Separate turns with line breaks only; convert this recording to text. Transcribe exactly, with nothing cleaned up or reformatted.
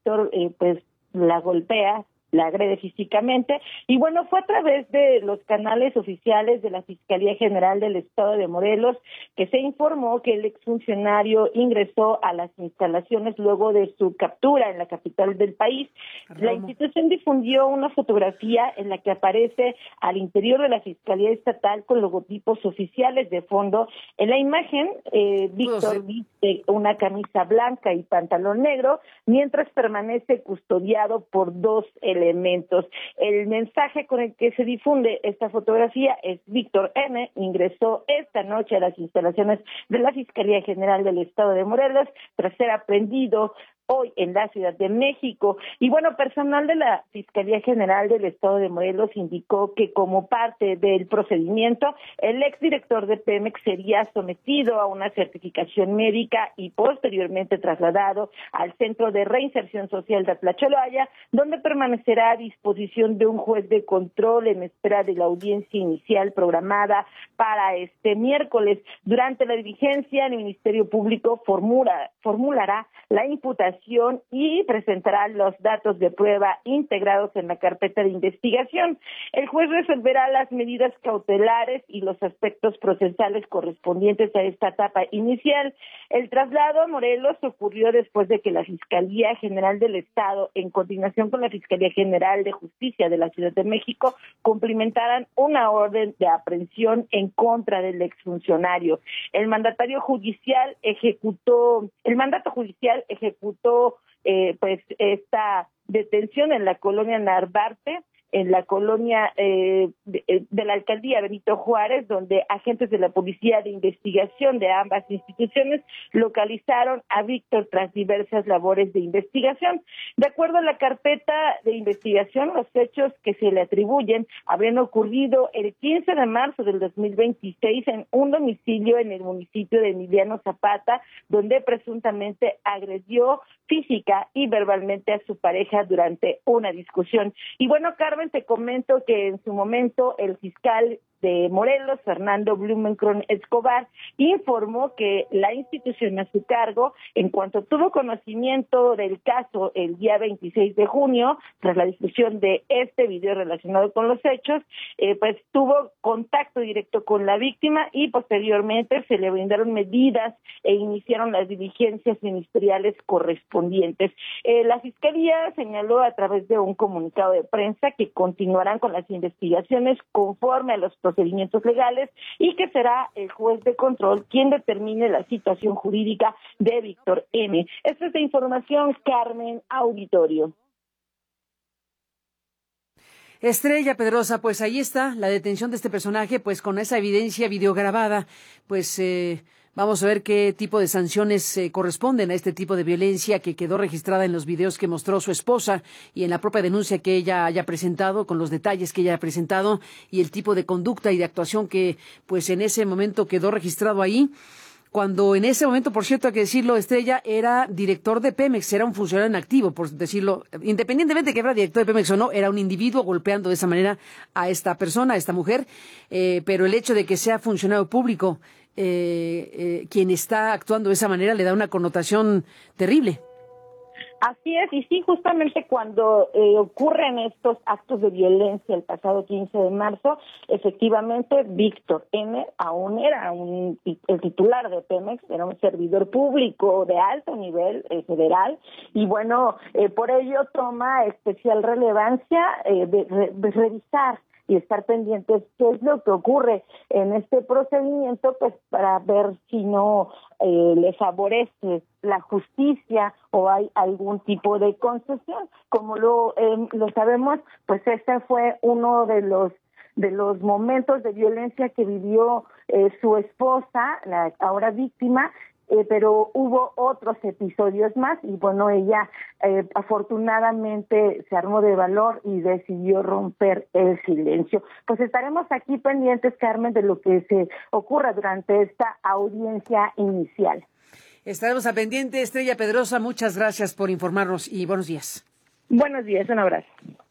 Víctor eh, pues la golpea, la agrede físicamente, y bueno, fue a través de los canales oficiales de la Fiscalía General del Estado de Morelos que se informó que el exfuncionario ingresó a las instalaciones luego de su captura en la capital del país. Romo. La institución difundió una fotografía en la que aparece al interior de la Fiscalía Estatal con logotipos oficiales de fondo. En la imagen, eh, Víctor viste una camisa blanca y pantalón negro, mientras permanece custodiado por dos elementos. elementos. El mensaje con el que se difunde esta fotografía es: Víctor N. ingresó esta noche a las instalaciones de la Fiscalía General del Estado de Morelos tras ser aprehendido hoy en la Ciudad de México. Y bueno, personal de la Fiscalía General del Estado de Morelos indicó que como parte del procedimiento, el exdirector de Pemex sería sometido a una certificación médica y posteriormente trasladado al Centro de Reinserción Social de Tlacholaya, donde permanecerá a disposición de un juez de control en espera de la audiencia inicial programada para este miércoles. Durante la diligencia, el Ministerio Público formula, formulará la imputación y presentará los datos de prueba integrados en la carpeta de investigación. El juez resolverá las medidas cautelares y los aspectos procesales correspondientes a esta etapa inicial. El traslado a Morelos ocurrió después de que la Fiscalía General del Estado, en coordinación con la Fiscalía General de Justicia de la Ciudad de México, cumplimentaran una orden de aprehensión en contra del exfuncionario. El mandatario judicial ejecutó, el mandato judicial ejecutó Eh, pues esta detención en la colonia Narvarte, en la colonia eh, de, de la alcaldía Benito Juárez, donde agentes de la Policía de Investigación de ambas instituciones localizaron a Víctor tras diversas labores de investigación. De acuerdo a la carpeta de investigación, los hechos que se le atribuyen habrían ocurrido el quince de marzo del dos mil veintiséis en un domicilio en el municipio de Emiliano Zapata, donde presuntamente agredió física y verbalmente a su pareja durante una discusión. Y bueno, Carmen, te comento que en su momento el fiscal de Morelos, Fernando Blumenkron Escobar, informó que la institución a su cargo, en cuanto tuvo conocimiento del caso el día veintiséis de junio, tras la difusión de este video relacionado con los hechos, eh, pues tuvo contacto directo con la víctima y posteriormente se le brindaron medidas e iniciaron las diligencias ministeriales correspondientes. Eh, la Fiscalía señaló a través de un comunicado de prensa que continuarán con las investigaciones conforme a los procedimientos legales y que será el juez de control quien determine la situación jurídica de Víctor N. Esta es la información, Carmen, auditorio.
Estrella Pedrosa, pues ahí está la detención de este personaje, pues con esa evidencia videograbada, pues eh, vamos a ver qué tipo de sanciones eh, corresponden a este tipo de violencia que quedó registrada en los videos que mostró su esposa y en la propia denuncia que ella haya presentado, con los detalles que ella haya presentado y el tipo de conducta y de actuación que pues en ese momento quedó registrado ahí. Cuando en ese momento, por cierto, hay que decirlo, Estrella era director de Pemex, era un funcionario en activo, por decirlo, independientemente de que era director de Pemex o no, era un individuo golpeando de esa manera a esta persona, a esta mujer, eh, pero el hecho de que sea funcionario público, eh, eh, quien está actuando de esa manera le da una connotación terrible.
Así es, y sí, justamente cuando eh, ocurren estos actos de violencia el pasado quince de marzo, efectivamente Víctor N. aún era un, el titular de Pemex, era un servidor público de alto nivel eh, federal, y bueno, eh, por ello toma especial relevancia eh, de, de, de revisar y estar pendientes qué es lo que ocurre en este procedimiento, pues para ver si no eh, le favorece la justicia o hay algún tipo de concesión. Como lo eh, lo sabemos, pues este fue uno de los de los momentos de violencia que vivió eh, su esposa, la ahora víctima, Eh, pero hubo otros episodios más y bueno, ella eh, afortunadamente se armó de valor y decidió romper el silencio. Pues estaremos aquí pendientes, Carmen, de lo que se ocurra durante esta audiencia inicial.
Estaremos a pendiente. Estrella Pedrosa, muchas gracias por informarnos y buenos días.
Buenos días, un abrazo.